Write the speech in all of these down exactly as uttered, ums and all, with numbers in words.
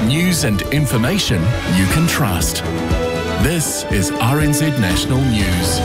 News and information you can trust. This is R N Z National News.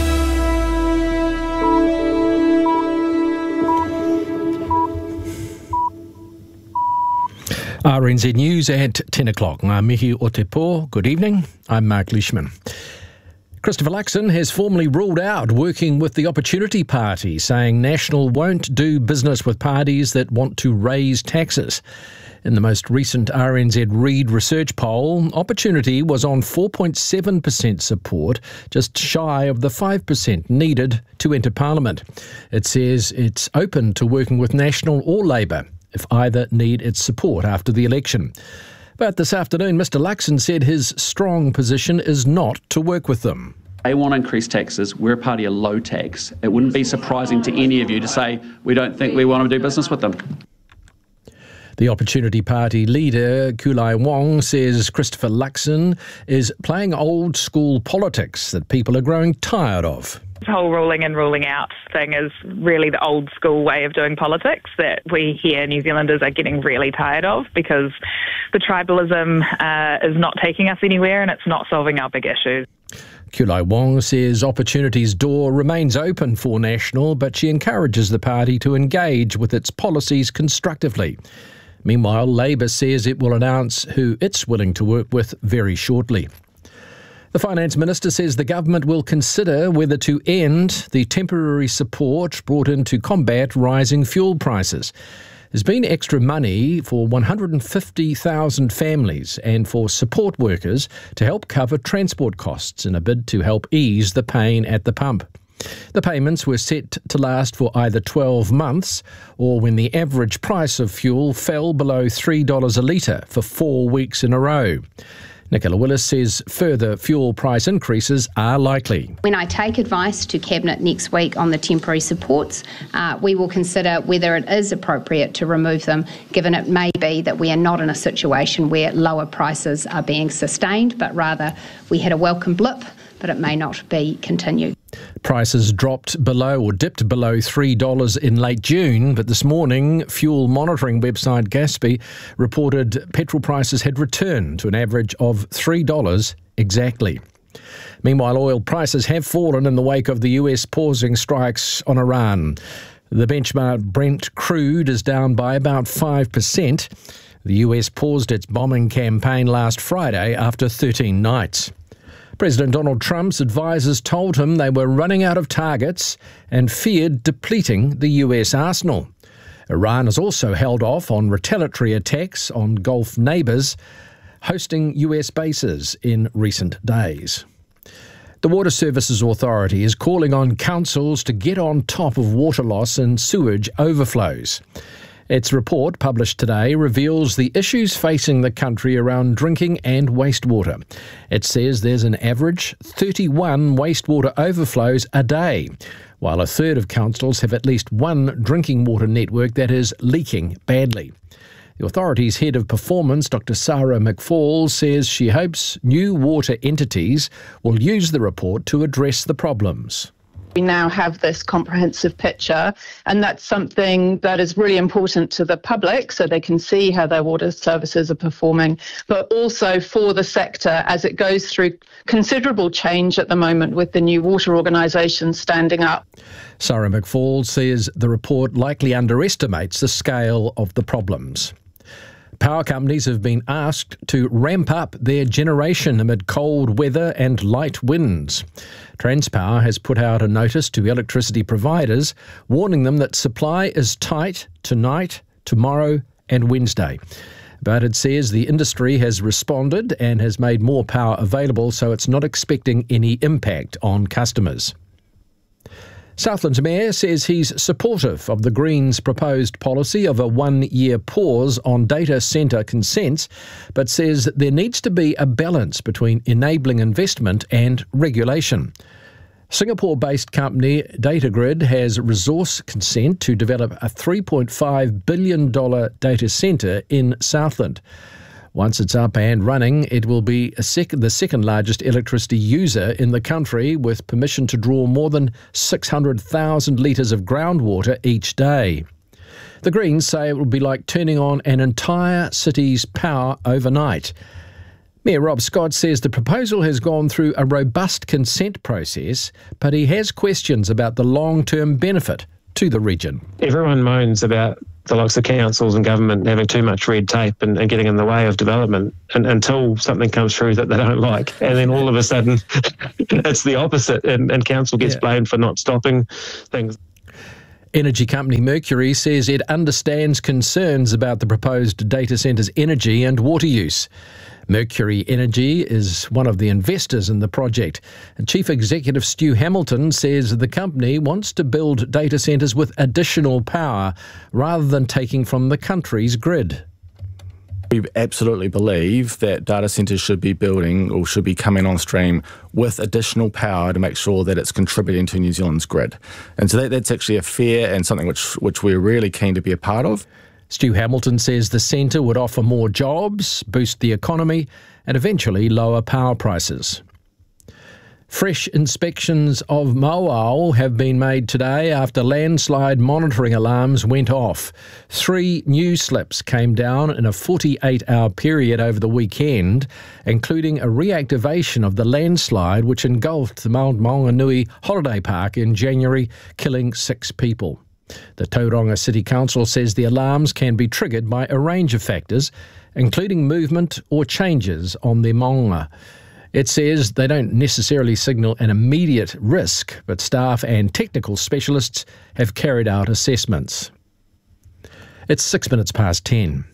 R N Z News at ten o'clock. Ngā mihi o te pō. Good evening. I'm Mark Leishman. Christopher Luxon has formally ruled out working with the Opportunity Party, saying National won't do business with parties that want to raise taxes. In the most recent R N Z Reid research poll, Opportunity was on four point seven percent support, just shy of the five percent needed to enter Parliament. It says it's open to working with National or Labour if either need its support after the election. But this afternoon, Mr Luxon said his strong position is not to work with them. They want to increase taxes. We're a party of low tax. It wouldn't be surprising to any of you to say we don't think we want to do business with them. The Opportunity Party leader, Kulai Wong, says Christopher Luxon is playing old-school politics that people are growing tired of. This whole ruling in, ruling out thing is really the old school way of doing politics that we here New Zealanders are getting really tired of, because the tribalism uh, is not taking us anywhere and it's not solving our big issues. Kulai Wong says Opportunity's door remains open for National, but she encourages the party to engage with its policies constructively. Meanwhile, Labour says it will announce who it's willing to work with very shortly. The Finance Minister says the government will consider whether to end the temporary support brought in to combat rising fuel prices. There's been extra money for one hundred fifty thousand families and for support workers to help cover transport costs in a bid to help ease the pain at the pump. The payments were set to last for either twelve months or when the average price of fuel fell below three dollars a litre for four weeks in a row. Nicola Willis says further fuel price increases are likely. When I take advice to Cabinet next week on the temporary supports, uh, we will consider whether it is appropriate to remove them, given it may be that we are not in a situation where lower prices are being sustained, but rather we had a welcome blip, but it may not be continued. Prices dropped below or dipped below three dollars in late June, but this morning fuel monitoring website Gaspy reported petrol prices had returned to an average of three dollars exactly. Meanwhile, oil prices have fallen in the wake of the U S pausing strikes on Iran. The benchmark Brent crude is down by about five percent. The U S paused its bombing campaign last Friday after thirteen nights. President Donald Trump's advisers told him they were running out of targets and feared depleting the U S arsenal. Iran has also held off on retaliatory attacks on Gulf neighbours, hosting U S bases in recent days. The Water Services Authority is calling on councils to get on top of water loss and sewage overflows. Its report, published today, reveals the issues facing the country around drinking and wastewater. It says there's an average thirty-one wastewater overflows a day, while a third of councils have at least one drinking water network that is leaking badly. The authority's head of performance, Doctor Sarah McFall, says she hopes new water entities will use the report to address the problems. We now have this comprehensive picture, and that's something that is really important to the public so they can see how their water services are performing, but also for the sector as it goes through considerable change at the moment with the new water organisations standing up. Sarah McFall says the report likely underestimates the scale of the problems. Power companies have been asked to ramp up their generation amid cold weather and light winds. Transpower has put out a notice to electricity providers warning them that supply is tight tonight, tomorrow and Wednesday. But it says the industry has responded and has made more power available, so it's not expecting any impact on customers. Southland's Mayor says he's supportive of the Greens' proposed policy of a one-year pause on data centre consents, but says there needs to be a balance between enabling investment and regulation. Singapore-based company Datagrid has resource consent to develop a three point five billion dollars data centre in Southland. Once it's up and running, it will be a sec- the second largest electricity user in the country, with permission to draw more than six hundred thousand litres of groundwater each day. The Greens say it will be like turning on an entire city's power overnight. Mayor Rob Scott says the proposal has gone through a robust consent process, but he has questions about the long-term benefit to the region. Everyone moans about the likes of councils and government having too much red tape and, and getting in the way of development and, until something comes through that they don't like. And then all of a sudden it's the opposite and, and council gets yeah. blamed for not stopping things. Energy company Mercury says it understands concerns about the proposed data centre's energy and water use. Mercury Energy is one of the investors in the project. And Chief Executive Stu Hamilton says the company wants to build data centres with additional power rather than taking from the country's grid. We absolutely believe that data centres should be building or should be coming on stream with additional power to make sure that it's contributing to New Zealand's grid. And so that, that's actually a fair and something which, which we're really keen to be a part of. Stu Hamilton says the centre would offer more jobs, boost the economy and eventually lower power prices. Fresh inspections of Mauao have been made today after landslide monitoring alarms went off. Three new slips came down in a forty-eight hour period over the weekend, including a reactivation of the landslide which engulfed the Mount Maunganui holiday park in January, killing six people. The Tauranga City Council says the alarms can be triggered by a range of factors, including movement or changes on the maunga. It says they don't necessarily signal an immediate risk, but staff and technical specialists have carried out assessments. It's six minutes past ten.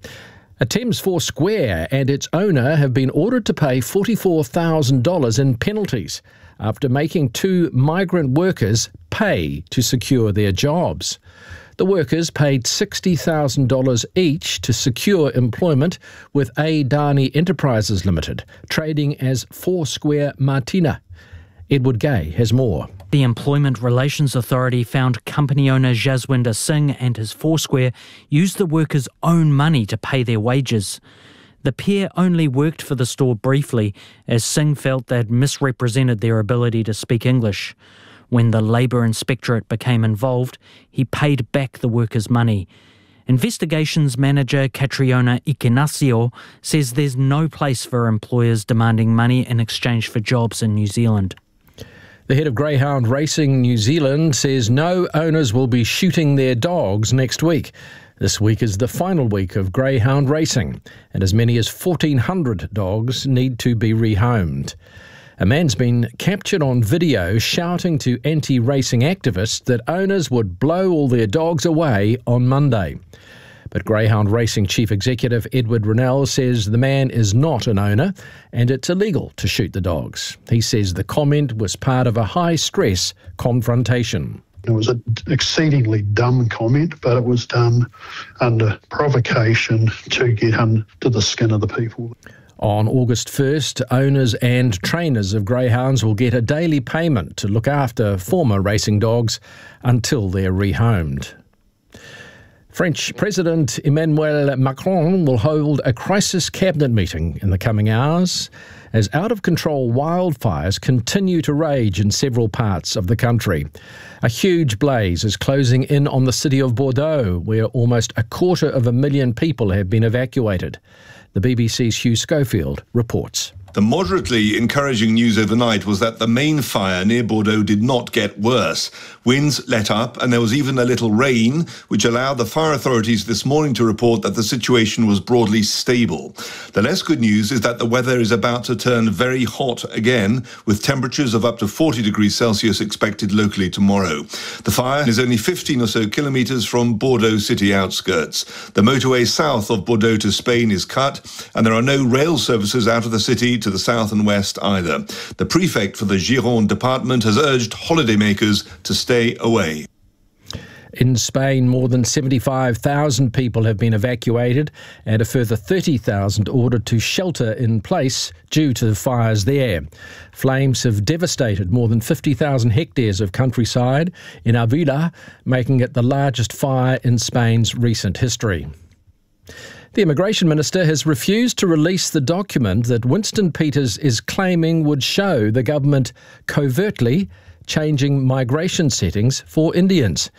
A Thames Four Square and its owner have been ordered to pay forty-four thousand dollars in penalties after making two migrant workers pay to secure their jobs. The workers paid sixty thousand dollars each to secure employment with Adani Enterprises Limited, trading as Four Square Martina. Edward Gay has more. The Employment Relations Authority found company owner Jaswinder Singh and his Foursquare used the workers' own money to pay their wages. The pair only worked for the store briefly, as Singh felt they'd misrepresented their ability to speak English. When the Labour Inspectorate became involved, he paid back the workers' money. Investigations manager Catriona Ikenasio says there's no place for employers demanding money in exchange for jobs in New Zealand. The head of Greyhound Racing New Zealand says no owners will be shooting their dogs next week. This week is the final week of greyhound racing, and as many as fourteen hundred dogs need to be rehomed. A man's been captured on video shouting to anti-racing activists that owners would blow all their dogs away on Monday. But Greyhound Racing Chief Executive Edward Rennell says the man is not an owner and it's illegal to shoot the dogs. He says the comment was part of a high-stress confrontation. It was an exceedingly dumb comment, but it was done under provocation to get under the skin of the people. On August first, owners and trainers of greyhounds will get a daily payment to look after former racing dogs until they're rehomed. French President Emmanuel Macron will hold a crisis cabinet meeting in the coming hours as out-of-control wildfires continue to rage in several parts of the country. A huge blaze is closing in on the city of Bordeaux, where almost a quarter of a million people have been evacuated. The B B C's Hugh Schofield reports. The moderately encouraging news overnight was that the main fire near Bordeaux did not get worse. Winds let up and there was even a little rain, which allowed the fire authorities this morning to report that the situation was broadly stable. The less good news is that the weather is about to turn very hot again, with temperatures of up to forty degrees Celsius expected locally tomorrow. The fire is only fifteen or so kilometres from Bordeaux city outskirts. The motorway south of Bordeaux to Spain is cut, and there are no rail services out of the city to the south and west either. The prefect for the Gironde department has urged holidaymakers to stay away. In Spain, more than seventy-five thousand people have been evacuated and a further thirty thousand ordered to shelter in place due to the fires there. Flames have devastated more than fifty thousand hectares of countryside in Avila, making it the largest fire in Spain's recent history. The Immigration Minister has refused to release the document that Winston Peters is claiming would show the government covertly changing migration settings for Indians.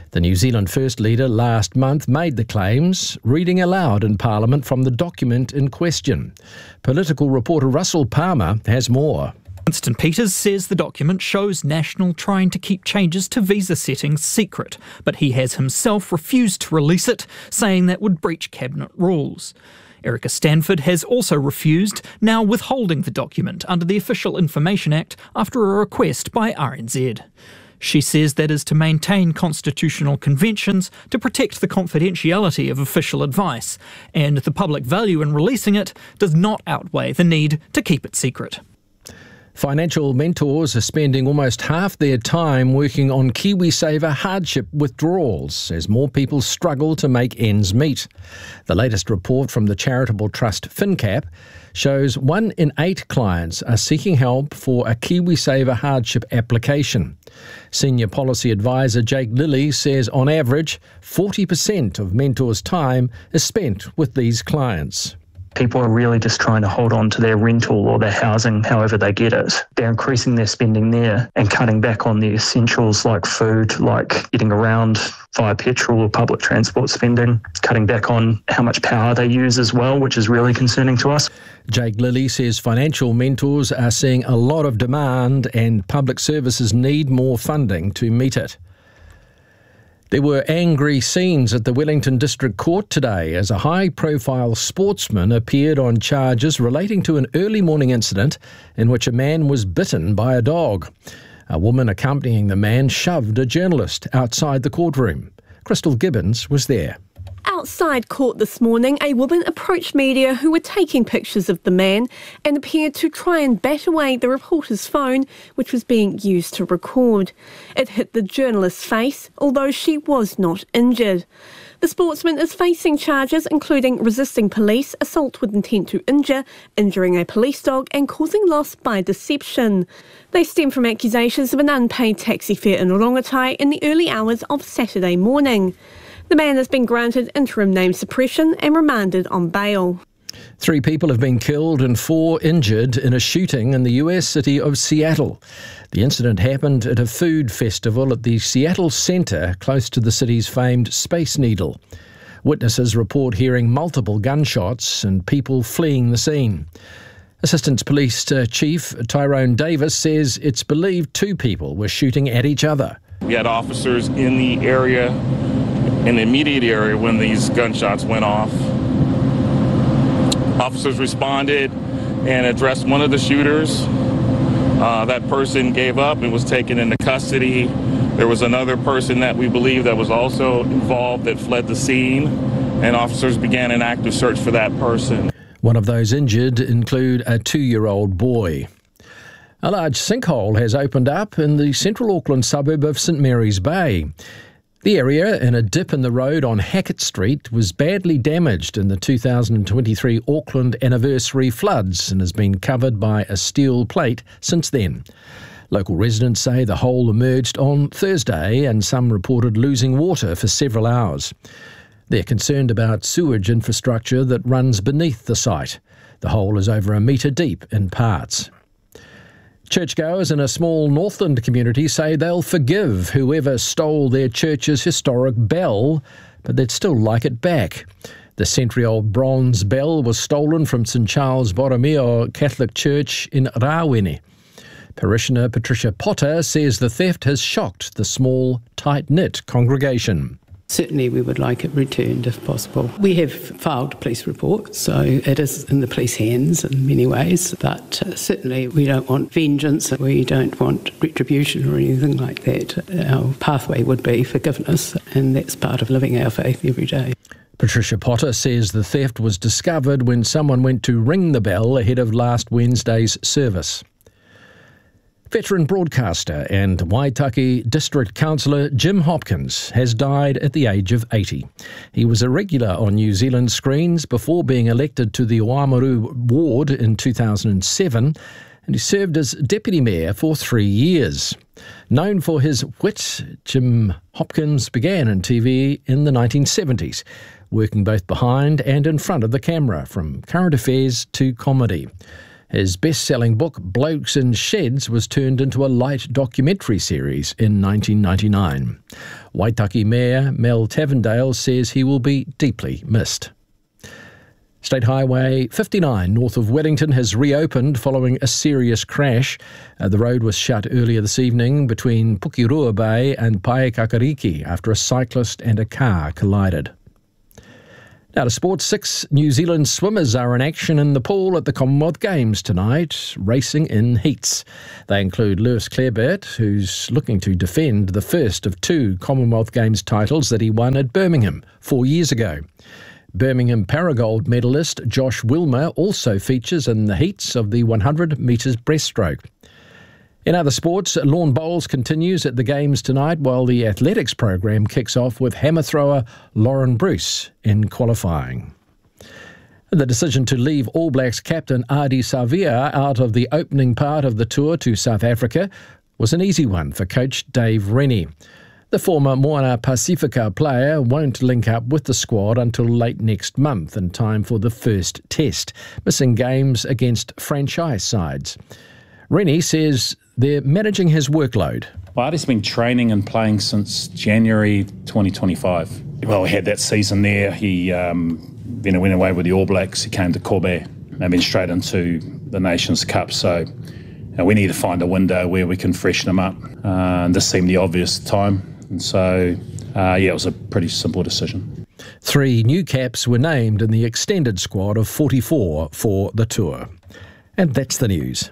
The New Zealand First Leader last month made the claims, reading aloud in Parliament from the document in question. Political reporter Russell Palmer has more. Winston Peters says the document shows National trying to keep changes to visa settings secret, but he has himself refused to release it, saying that would breach cabinet rules. Erica Stanford has also refused, now withholding the document under the Official Information Act after a request by R N Z. She says that is to maintain constitutional conventions to protect the confidentiality of official advice, and the public value in releasing it does not outweigh the need to keep it secret. Financial mentors are spending almost half their time working on KiwiSaver hardship withdrawals as more people struggle to make ends meet. The latest report from the charitable trust FinCap shows one in eight clients are seeking help for a KiwiSaver hardship application. Senior Policy Advisor Jake Lilly says on average forty percent of mentors' time is spent with these clients. People are really just trying to hold on to their rental or their housing however they get it. They're increasing their spending there and cutting back on the essentials like food, like getting around via petrol or public transport spending. It's cutting back on how much power they use as well, which is really concerning to us. Jake Lilly says financial mentors are seeing a lot of demand and public services need more funding to meet it. There were angry scenes at the Wellington District Court today as a high-profile sportsman appeared on charges relating to an early morning incident in which a man was bitten by a dog. A woman accompanying the man shoved a journalist outside the courtroom. Crystal Gibbons was there. Outside court this morning, a woman approached media who were taking pictures of the man and appeared to try and bat away the reporter's phone, which was being used to record. It hit the journalist's face, although she was not injured. The sportsman is facing charges including resisting police, assault with intent to injure, injuring a police dog and causing loss by deception. They stem from accusations of an unpaid taxi fare in Rongotai in the early hours of Saturday morning. The man has been granted interim name suppression and remanded on bail. Three people have been killed and four injured in a shooting in the U S city of Seattle. The incident happened at a food festival at the Seattle Centre, close to the city's famed Space Needle. Witnesses report hearing multiple gunshots and people fleeing the scene. Assistant Police Chief Tyrone Davis says it's believed two people were shooting at each other. We had officers in the area, in the immediate area, when these gunshots went off. Officers responded and addressed one of the shooters. Uh, that person gave up and was taken into custody. There was another person that we believe that was also involved that fled the scene, and officers began an active search for that person. One of those injured include a two-year-old boy. A large sinkhole has opened up in the central Auckland suburb of St Mary's Bay. The area, in a dip in the road on Hackett Street, was badly damaged in the two thousand twenty-three Auckland anniversary floods and has been covered by a steel plate since then. Local residents say the hole emerged on Thursday and some reported losing water for several hours. They're concerned about sewage infrastructure that runs beneath the site. The hole is over a metre deep in parts. Churchgoers in a small Northland community say they'll forgive whoever stole their church's historic bell, but they'd still like it back. The century-old bronze bell was stolen from St Charles Borromeo Catholic Church in Rawene. Parishioner Patricia Potter says the theft has shocked the small, tight-knit congregation. Certainly we would like it returned if possible. We have filed a police report, so it is in the police hands in many ways, but uh, certainly we don't want vengeance, we don't want retribution or anything like that. Our pathway would be forgiveness, and that's part of living our faith every day. Patricia Potter says the theft was discovered when someone went to ring the bell ahead of last Wednesday's service. Veteran broadcaster and Waitaki District Councillor Jim Hopkins has died at the age of eighty. He was a regular on New Zealand screens before being elected to the Oamaru ward in two thousand seven, and he served as Deputy Mayor for three years. Known for his wit, Jim Hopkins began in T V in the nineteen seventies, working both behind and in front of the camera, from current affairs to comedy. His best-selling book, Blokes in Sheds, was turned into a light documentary series in nineteen ninety-nine. Waitaki Mayor Mel Tavendale says he will be deeply missed. State Highway fifty-nine north of Wellington has reopened following a serious crash. Uh, the road was shut earlier this evening between Pukirua Bay and Paekakariki after a cyclist and a car collided. Now to sports, six New Zealand swimmers are in action in the pool at the Commonwealth Games tonight, racing in heats. They include Lewis Clareburt, who's looking to defend the first of two Commonwealth Games titles that he won at Birmingham four years ago. Birmingham Paragold medalist Josh Wilmer also features in the heats of the one hundred metres breaststroke. In other sports, lawn bowls continues at the Games tonight, while the athletics program kicks off with hammer thrower Lauren Bruce in qualifying. The decision to leave All Blacks captain Ardie Savea out of the opening part of the tour to South Africa was an easy one for coach Dave Rennie. The former Moana Pacifica player won't link up with the squad until late next month in time for the first test, missing games against franchise sides. Rennie says they're managing his workload. Well, Ardie's been training and playing since January twenty twenty-five. Well, we had that season there. He um, then went away with the All Blacks. He came to Kobe and then straight into the Nations Cup. So uh, we need to find a window where we can freshen him up. Uh, and this seemed the obvious time. And so, uh, yeah, it was a pretty simple decision. Three new caps were named in the extended squad of forty-four for the tour. And that's the news.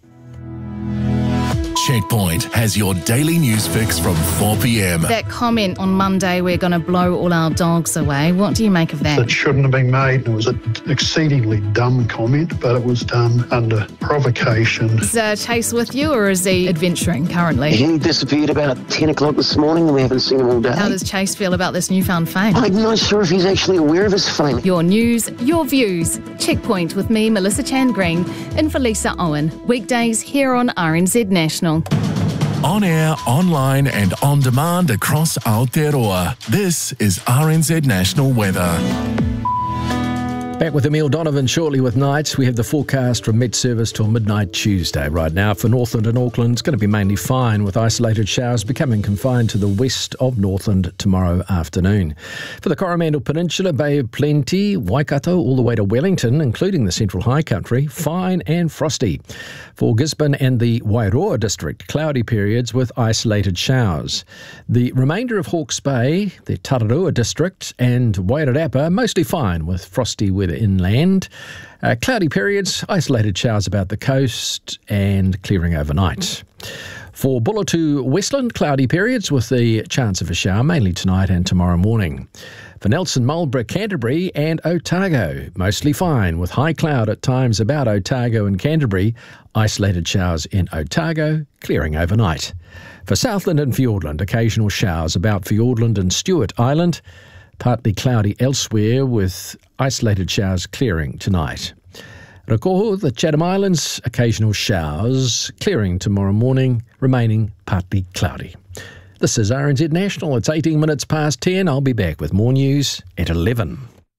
Checkpoint has your daily news fix from four p.m. That comment on Monday, we're going to blow all our dogs away. What do you make of that? It shouldn't have been made. It was an exceedingly dumb comment, but it was done under provocation. Is uh, Chase with you, or is he adventuring currently? He disappeared about ten o'clock this morning and we haven't seen him all day. How does Chase feel about this newfound fame? I'm not sure if he's actually aware of his fame. Your news, your views. Checkpoint with me, Melissa Chan Green, in for Lisa Owen. Weekdays here on R N Z National. On air, online and on demand across Aotearoa. This is R N Z National Weather. Back with Emile Donovan shortly with nights. We have the forecast from Met Service till midnight Tuesday. Right now for Northland and Auckland, it's going to be mainly fine with isolated showers becoming confined to the west of Northland tomorrow afternoon. For the Coromandel Peninsula, Bay of Plenty, Waikato all the way to Wellington, including the Central High Country, fine and frosty. For Gisborne and the Wairoa district, cloudy periods with isolated showers. The remainder of Hawke's Bay, the Tararua district and Wairarapa, mostly fine with frosty weather inland. Uh, cloudy periods, isolated showers about the coast and clearing overnight. For Bulletu Westland, cloudy periods with the chance of a shower mainly tonight and tomorrow morning. For Nelson, Marlborough, Canterbury and Otago, mostly fine with high cloud at times about Otago and Canterbury, isolated showers in Otago, clearing overnight. For Southland and Fiordland, occasional showers about Fiordland and Stewart Island, partly cloudy elsewhere with isolated showers clearing tonight. Rakoho, the Chatham Islands, occasional showers, clearing tomorrow morning, remaining partly cloudy. This is R N Z National. It's eighteen minutes past ten. I'll be back with more news at eleven.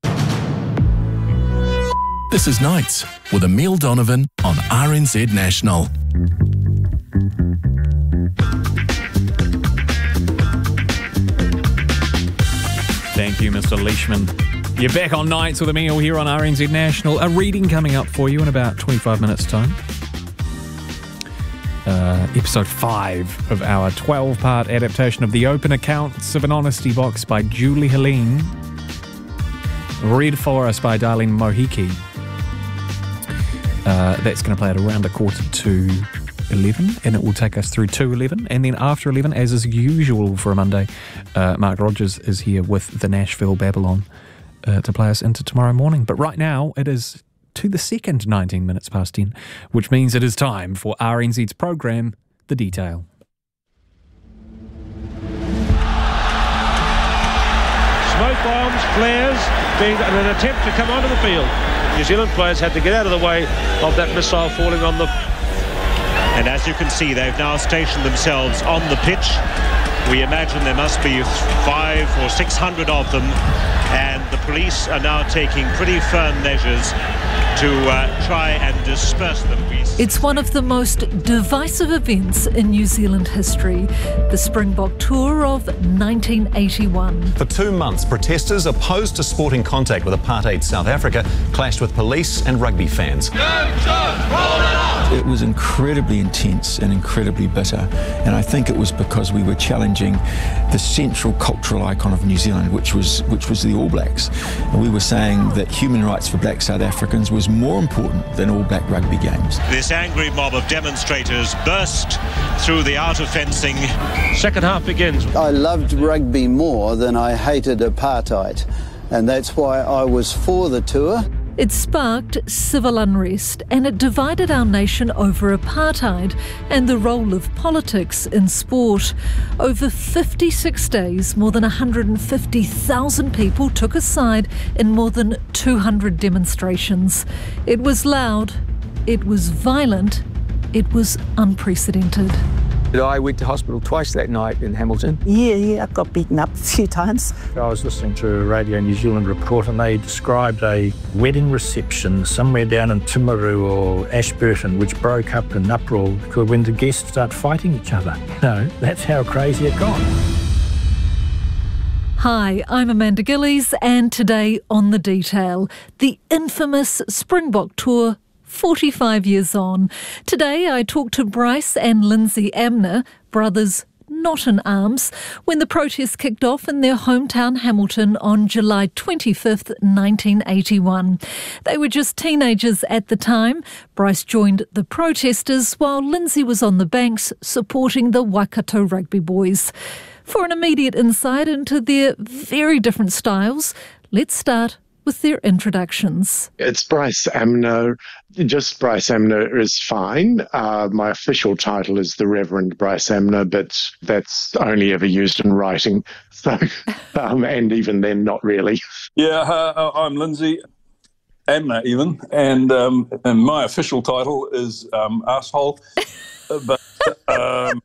This is Nights with Emile Donovan on R N Z National. Thank you, Mister Leishman. You're back on Nights with Emile here on R N Z National. A reading coming up for you in about twenty-five minutes' time. Uh, episode five of our twelve-part adaptation of The Open Accounts of an Honesty Box by Julie Helene. Read for us by Darlene Mohiki. Uh, that's going to play at around a quarter to eleven, and it will take us through to eleven. And then after eleven, as is usual for a Monday, uh, Mark Rogers is here with the Nashville Babylon uh, to play us into tomorrow morning. But right now, it is to the second nineteen minutes past ten, which means it is time for R N Z's program, The Detail. Smoke bombs, flares, being an attempt to come onto the field. New Zealand players had to get out of the way of that missile falling on the... And as you can see, they've now stationed themselves on the pitch. We imagine there must be five or six hundred of them, and the police are now taking pretty firm measures to uh, try and disperse them. It's one of the most divisive events in New Zealand history, the Springbok Tour of nineteen eighty-one. For two months, protesters opposed to sporting contact with apartheid South Africa clashed with police and rugby fans. It was incredibly intense and incredibly bitter, and I think it was because we were challenging the central cultural icon of New Zealand, which was which was the All Blacks. And we were saying that human rights for black South Africans was more important than All Black rugby games. This angry mob of demonstrators burst through the outer fencing. Second half begins. I loved rugby more than I hated apartheid, and that's why I was for the tour. It sparked civil unrest and it divided our nation over apartheid and the role of politics in sport. Over fifty-six days, more than one hundred fifty thousand people took a side in more than two hundred demonstrations. It was loud, it was violent, it was unprecedented. I went to hospital twice that night in Hamilton. Yeah, yeah, I got beaten up a few times. I was listening to a Radio New Zealand report and they described a wedding reception somewhere down in Timaru or Ashburton which broke up in uproar when the guests start fighting each other. No, that's how crazy it got. Hi, I'm Amanda Gillies and today on The Detail, the infamous Springbok Tour forty-five years on. Today I talked to Bryce and Lindsay Amner, brothers not in arms, when the protests kicked off in their hometown Hamilton on July twenty-fifth, nineteen eighty-one. They were just teenagers at the time. Bryce joined the protesters while Lindsay was on the banks supporting the Waikato Rugby Boys. For an immediate insight into their very different styles, let's start with their introductions. It's Bryce Amner. Just Bryce Amner is fine. Uh, my official title is the Reverend Bryce Amner, but that's only ever used in writing. So, um, and even then, not really. Yeah, uh, I'm Lindsay Amner even, and, um, and my official title is um, asshole, but um,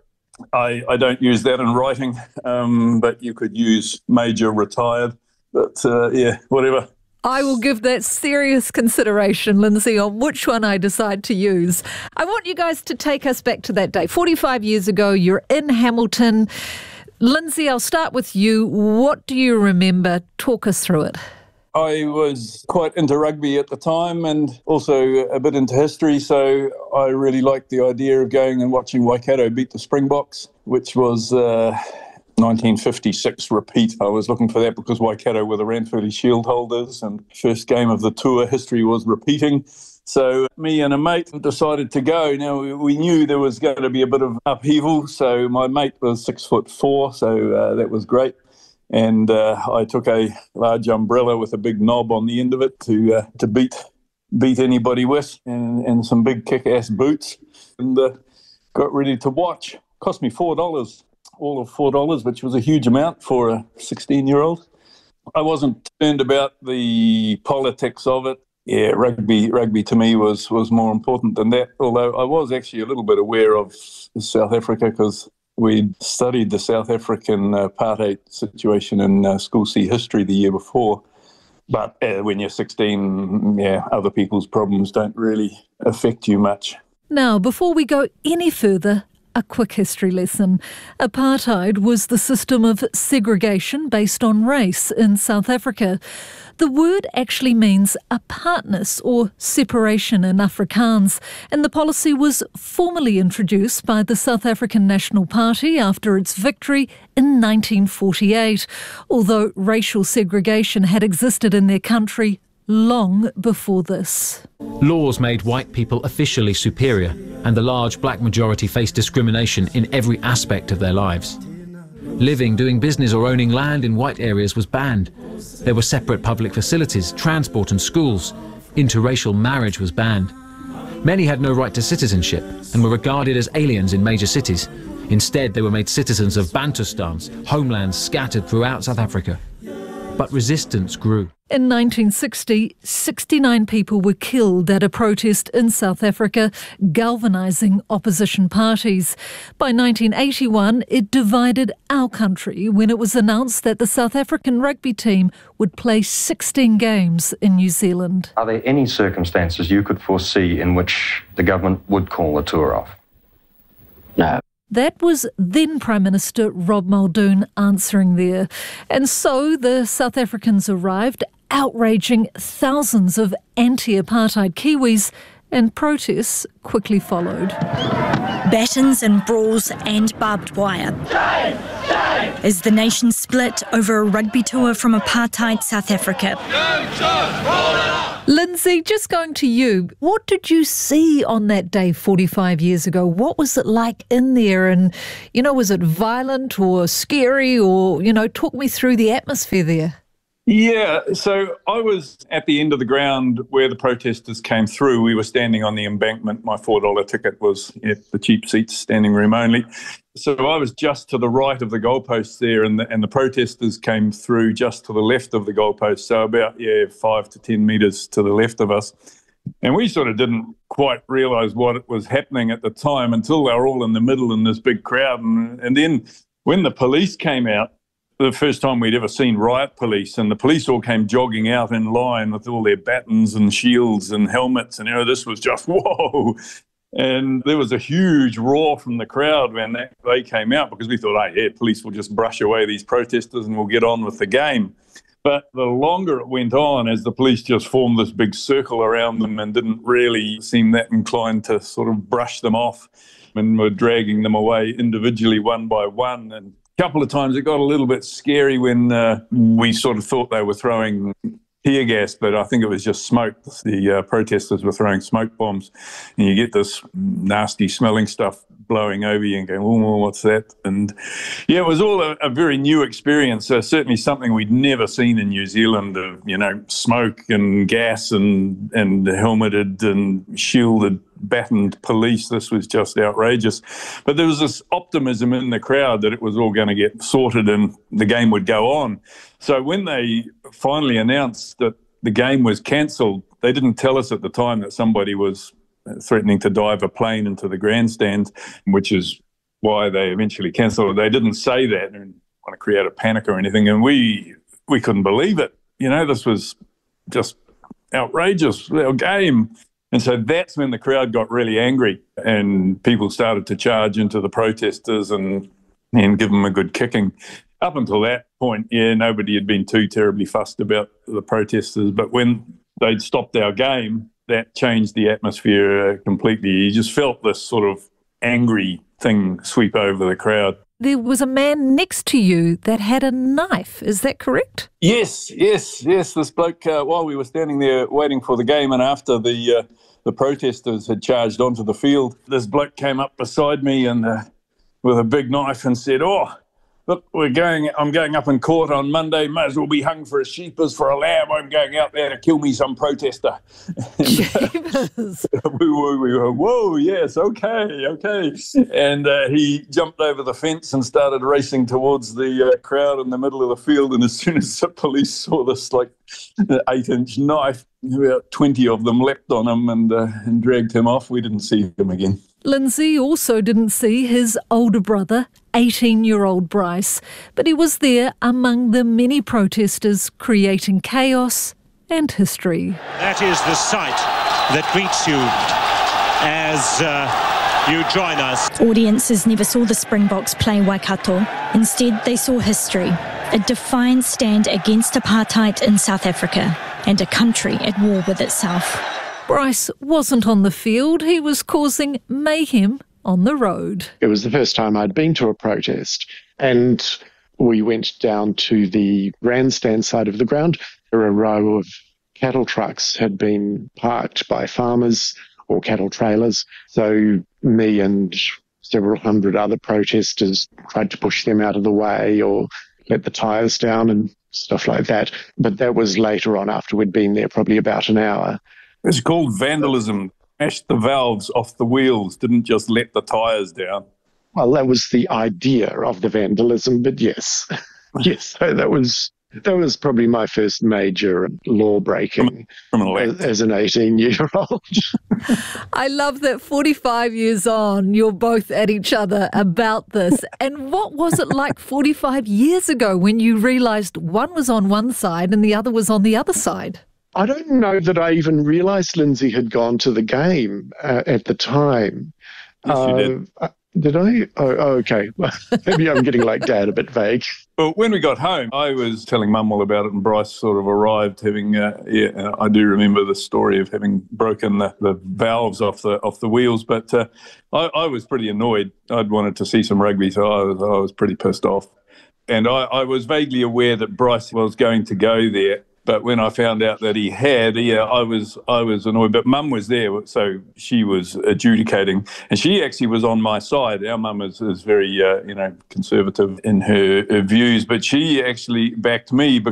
I, I don't use that in writing, um, but you could use Major Retired. But, uh, yeah, whatever. I will give that serious consideration, Lindsay, on which one I decide to use. I want you guys to take us back to that day. forty-five years ago, you're in Hamilton. Lindsay, I'll start with you. What do you remember? Talk us through it. I was quite into rugby at the time and also a bit into history, so I really liked the idea of going and watching Waikato beat the Springboks, which was Uh, nineteen fifty-six repeat. I was looking for that because Waikato were the Ranfurly Shield holders and first game of the tour, history was repeating. So me and a mate decided to go. Now, we knew there was going to be a bit of upheaval, so my mate was six foot four, so uh, that was great. And uh, I took a large umbrella with a big knob on the end of it to uh, to beat beat anybody with, and, and some big kick-ass boots, and uh, got ready to watch. Cost me four dollars. All of four dollars, which was a huge amount for a sixteen-year-old. I wasn't concerned about the politics of it. Yeah, rugby rugby to me was, was more important than that, although I was actually a little bit aware of South Africa because we'd studied the South African apartheid situation in uh, School C history the year before. But uh, when you're sixteen, yeah, other people's problems don't really affect you much. Now, before we go any further, a quick history lesson. Apartheid was the system of segregation based on race in South Africa. The word actually means apartness or separation in Afrikaans, and the policy was formally introduced by the South African National Party after its victory in nineteen forty-eight, although racial segregation had existed in their country long before this. Laws made white people officially superior, and the large black majority faced discrimination in every aspect of their lives. Living, doing business or owning land in white areas was banned. There were separate public facilities, transport and schools. Interracial marriage was banned. Many had no right to citizenship and were regarded as aliens in major cities. Instead, they were made citizens of Bantustans, homelands scattered throughout South Africa. but resistance grew. In nineteen sixty, sixty-nine people were killed at a protest in South Africa, galvanising opposition parties. By nineteen eighty-one, it divided our country when it was announced that the South African rugby team would play sixteen games in New Zealand. Are there any circumstances you could foresee in which the government would call the tour off? No. That was then Prime Minister Rob Muldoon answering there. And so the South Africans arrived, outraging thousands of anti-apartheid Kiwis, and protests quickly followed. Battens and brawls and barbed wire. As the nation split over a rugby tour from apartheid South Africa. Lindsay, just going to you, what did you see on that day forty-five years ago? What was it like in there? And, you know, was it violent or scary or, you know, talk me through the atmosphere there. Yeah, so I was at the end of the ground where the protesters came through. We were standing on the embankment. My four dollar ticket was at the cheap seats, standing room only. So I was just to the right of the goalposts there, and the, and the protesters came through just to the left of the goalpost, so about, yeah, five to ten metres to the left of us. And we sort of didn't quite realise what was happening at the time until they were all in the middle in this big crowd. And, and then when the police came out, the first time we'd ever seen riot police, and the police all came jogging out in line with all their batons and shields and helmets, and you know, this was just whoa. And there was a huge roar from the crowd when that, they came out, because we thought, hey, yeah, police will just brush away these protesters and we'll get on with the game. But the longer it went on, as the police just formed this big circle around them and didn't really seem that inclined to sort of brush them off, and were dragging them away individually one by one. And couple of times it got a little bit scary when uh, we sort of thought they were throwing tear gas, but I think it was just smoke. The uh, protesters were throwing smoke bombs, and you get this nasty smelling stuff blowing over you and going, oh, what's that? And yeah, it was all a, a very new experience, uh, certainly something we'd never seen in New Zealand, of, you know, smoke and gas and, and helmeted and shielded battened police. This was just outrageous. But there was this optimism in the crowd that it was all going to get sorted and the game would go on. So when they finally announced that the game was cancelled, they didn't tell us at the time that somebody was threatening to dive a plane into the grandstand, which is why they eventually cancelled it. They didn't say that and want to create a panic or anything, and we we couldn't believe it. You know, this was just outrageous, our game. And so that's when the crowd got really angry and people started to charge into the protesters and and give them a good kicking. Up until that point, yeah, nobody had been too terribly fussed about the protesters. But when they'd stopped our game, that changed the atmosphere completely. You just felt this sort of angry thing sweep over the crowd. There was a man next to you that had a knife. Is that correct? Yes, yes, yes. This bloke, uh, while we were standing there waiting for the game and after the uh, the protesters had charged onto the field, this bloke came up beside me and uh, with a big knife and said, oh, look, we're going, I'm going up in court on Monday, may as well be hung for a sheep as for a lamb. I'm going out there to kill me some protester. Jeepers. we, were, we were, whoa, yes, okay, okay. And uh, he jumped over the fence and started racing towards the uh, crowd in the middle of the field. And as soon as the police saw this, like, eight-inch knife, about twenty of them leapt on him and, uh, and dragged him off. We didn't see him again. Lindsay also didn't see his older brother, eighteen-year-old Bryce, but he was there among the many protesters creating chaos and history. That is the sight that greets you as uh, you join us. Audiences never saw the Springboks play Waikato. Instead, they saw history, a defiant stand against apartheid in South Africa, and a country at war with itself. Bryce wasn't on the field. He was causing mayhem on the road. It was the first time I'd been to a protest, and we went down to the grandstand side of the ground. There were a row of cattle trucks had been parked by farmers or cattle trailers. So me and several hundred other protesters tried to push them out of the way or let the tyres down and stuff like that. But that was later on, after we'd been there probably about an hour. It's called vandalism. Smashed the valves off the wheels, didn't just let the tyres down. Well, that was the idea of the vandalism, but yes. Yes, so that was That was probably my first major law breaking as, as an eighteen-year-old. I love that forty-five years on, you're both at each other about this. And what was it like forty-five years ago when you realised one was on one side and the other was on the other side? I don't know that I even realised Lindsay had gone to the game uh, at the time. Yes, you did. Uh, did I? Oh, oh okay. Maybe I'm getting like Dad, a bit vague. Well, when we got home, I was telling Mum all about it, and Bryce sort of arrived having, uh, yeah, I do remember the story of having broken the, the valves off the off the wheels, but uh, I, I was pretty annoyed. I'd wanted to see some rugby, so I was, I was pretty pissed off. And I, I was vaguely aware that Bryce was going to go there. But when I found out that he had, yeah, I was I was annoyed. But Mum was there, so she was adjudicating, and she actually was on my side. Our mum is, is very, uh, you know, conservative in her, her views, but she actually backed me.